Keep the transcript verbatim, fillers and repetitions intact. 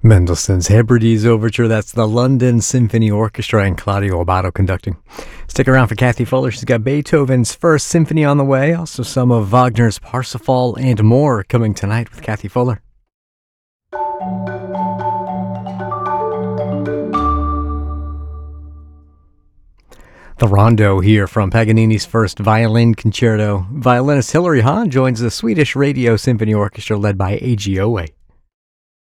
Mendelssohn's Hebrides Overture, that's the London Symphony Orchestra and Claudio Abbado conducting. Stick around for Kathy Fuller. She's got Beethoven's First Symphony on the way, also some of Wagner's Parsifal and more coming tonight with Kathy Fuller. The Rondo here from Paganini's First Violin Concerto. Violinist Hilary Hahn joins the Swedish Radio Symphony Orchestra led by A G Owe.